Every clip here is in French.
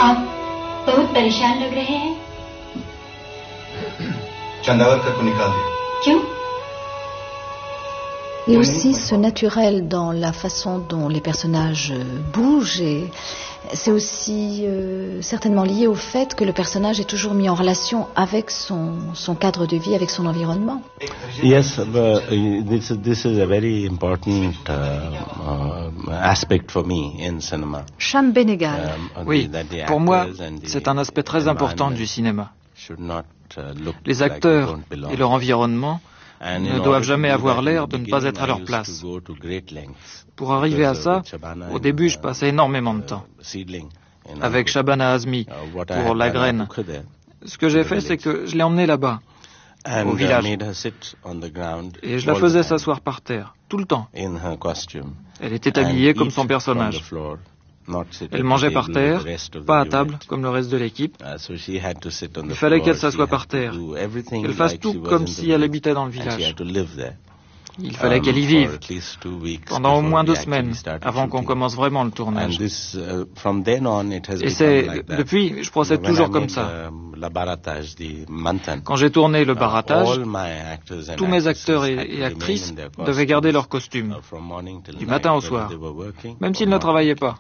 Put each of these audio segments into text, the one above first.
आप बहुत परेशान लग रहे हैं। चंदावरकर को निकाल दिया। क्यों? Il y a aussi ce naturel dans la façon dont les personnages bougent et c'est aussi certainement lié au fait que le personnage est toujours mis en relation avec son cadre de vie, avec son environnement. Yes, this is a very important aspect for me in cinema. Cham Benegal. Oui, pour moi, c'est un aspect très important du cinéma. Les acteurs et leur environnement ne doivent jamais avoir l'air de ne pas être à leur place. Pour arriver à ça, au début, je passais énormément de temps. Avec Shabana Azmi, pour La Graine. Ce que j'ai fait, c'est que je l'ai emmenée là-bas, au village. Et je la faisais s'asseoir par terre, tout le temps. Elle était habillée comme son personnage. Elle mangeait par terre, pas à table, comme le reste de l'équipe. Il fallait qu'elle s'assoie par terre, qu'elle fasse tout comme si elle habitait dans le village. Il fallait qu'elle y vive, pendant au moins 2 semaines, avant qu'on commence vraiment le tournage. Et depuis, je procède toujours comme ça. Quand j'ai tourné le baratage, tous mes acteurs et actrices devaient garder leur costume, du matin au soir, même s'ils ne travaillaient pas.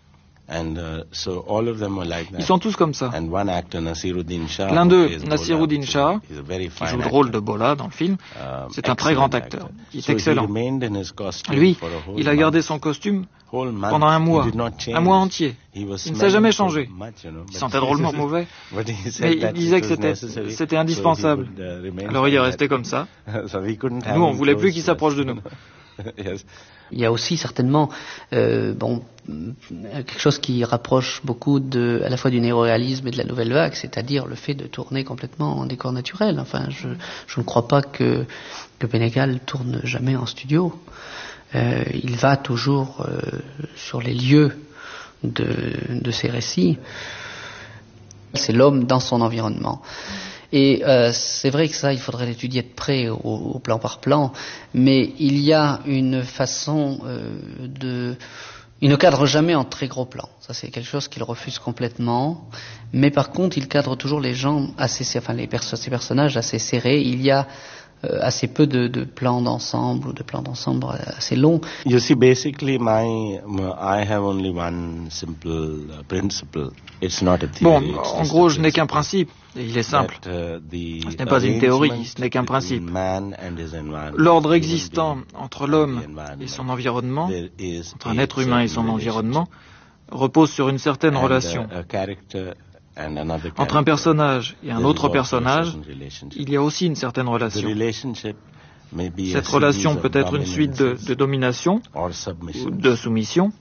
Ils sont tous comme ça. L'un d'eux, Nasiruddin Shah, qui joue le rôle de Bola dans le film, c'est un très grand acteur, qui est excellent. Lui, il a gardé son costume pendant un mois entier. Il ne s'est jamais changé. Il sentait drôlement mauvais, mais il disait que c'était indispensable. Alors il est resté comme ça. Nous, on ne voulait plus qu'il s'approche de nous. Il y a aussi certainement quelque chose qui rapproche beaucoup à la fois du néoréalisme et de la nouvelle vague, c'est-à-dire le fait de tourner complètement en décor naturel. Enfin, je ne crois pas que Benegal tourne jamais en studio. Il va toujours sur les lieux de ses récits. C'est l'homme dans son environnement. Et c'est vrai que ça, il faudrait l'étudier de près, au plan par plan, mais il y a une façon il ne cadre jamais en très gros plans. Ça, c'est quelque chose qu'il refuse complètement. Mais par contre, il cadre toujours les gens ces personnages assez serrés. Il y a assez peu de plans d'ensemble ou de plans d'ensemble assez longs. You see, basically, I have only one simple principle. It's not a theory. Bon, en gros, je n'ai qu'un principe, et il est simple. Ce n'est pas une théorie, ce n'est qu'un principe. L'ordre existant entre l'homme et son environnement, entre un être humain et son environnement, repose sur une certaine relation. Entre un personnage et un autre personnage, il y a aussi une certaine relation. Cette relation peut être une suite de domination ou de soumission.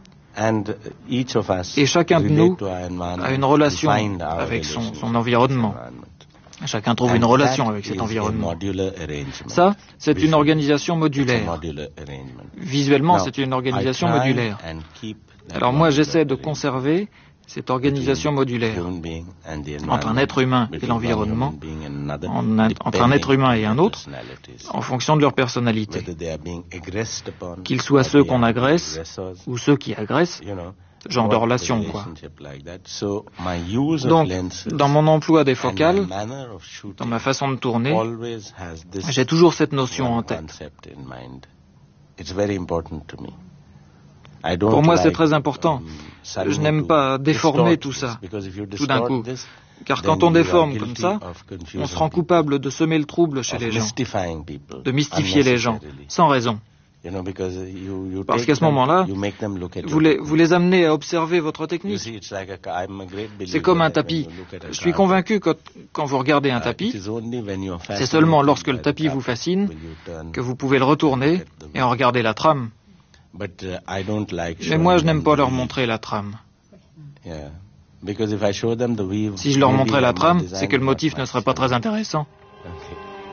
Et chacun de nous a une relation avec son environnement. Chacun trouve une relation avec cet environnement. Ça, c'est une organisation modulaire. Visuellement, c'est une organisation modulaire. Alors moi, j'essaie de conserver cette organisation modulaire entre un être humain et l'environnement, entre un être humain et un autre, en fonction de leur personnalité. Qu'ils soient ceux qu'on agresse ou ceux qui agressent, genre de relation, quoi. Donc, dans mon emploi des focales, dans ma façon de tourner, j'ai toujours cette notion en tête. Pour moi, c'est très important. Je n'aime pas déformer tout ça, tout d'un coup. Car quand on déforme comme ça, on se rend coupable de semer le trouble chez les gens, de mystifier les gens, sans raison. Parce qu'à ce moment-là, vous les amenez à observer votre technique. C'est comme un tapis. Je suis convaincu que quand vous regardez un tapis, c'est seulement lorsque le tapis vous fascine que vous pouvez le retourner et en regarder la trame. Mais moi, je n'aime pas leur montrer la trame. Si je leur montrais la trame, c'est que le motif ne serait pas très intéressant.